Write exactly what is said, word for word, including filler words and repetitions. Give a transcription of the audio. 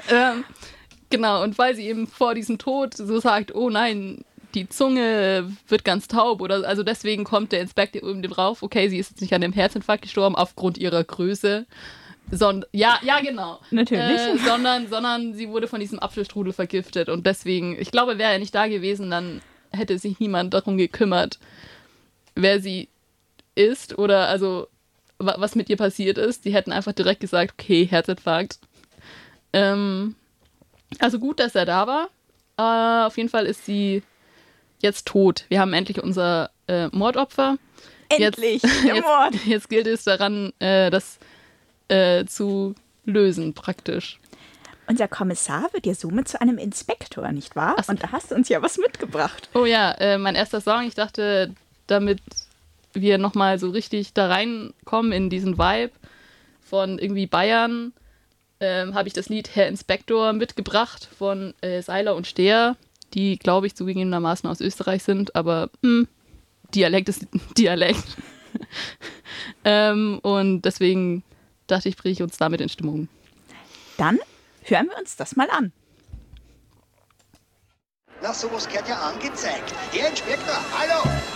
ähm, genau, und weil sie eben vor diesem Tod so sagt, oh nein, die Zunge wird ganz taub, oder also deswegen kommt der Inspektor eben drauf, okay, sie ist jetzt nicht an dem Herzinfarkt gestorben aufgrund ihrer Größe, sondern, ja, ja, genau. Natürlich. Äh, sondern, sondern sie wurde von diesem Apfelstrudel vergiftet und deswegen, ich glaube, wäre er nicht da gewesen, dann hätte sich niemand darum gekümmert, wer sie ist oder also was mit ihr passiert ist. Die hätten einfach direkt gesagt, okay, Herzinfarkt. Ähm, also gut, dass er da war. Äh, auf jeden Fall ist sie jetzt tot. Wir haben endlich unser äh, Mordopfer. Endlich, jetzt, der Mord. Jetzt, jetzt gilt es daran, äh, das äh, zu lösen praktisch. Unser Kommissar wird ja somit zu einem Inspektor, nicht wahr? Ach so. Und da hast du uns ja was mitgebracht. Oh ja, äh, mein erster Song. Ich dachte, damit wir nochmal so richtig da reinkommen in diesen Vibe von irgendwie Bayern, ähm, habe ich das Lied Herr Inspektor mitgebracht von äh, Seiler und Steher, die, glaube ich, zugegebenermaßen aus Österreich sind, aber mh, Dialekt ist Dialekt. ähm, und deswegen dachte ich, bringe ich uns damit in Stimmung. Dann hören wir uns das mal an. Na, sowas gehört ja angezeigt. Herr Inspektor, hallo!